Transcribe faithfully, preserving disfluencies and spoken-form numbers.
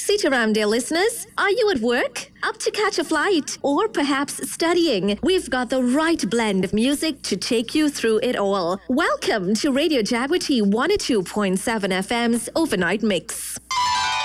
Sitaram, dear listeners, are you at work, up to catch a flight, or perhaps studying? We've got the right blend of music to take you through it all. Welcome to Radio Jaguar one oh two point seven F M's Overnight Mix.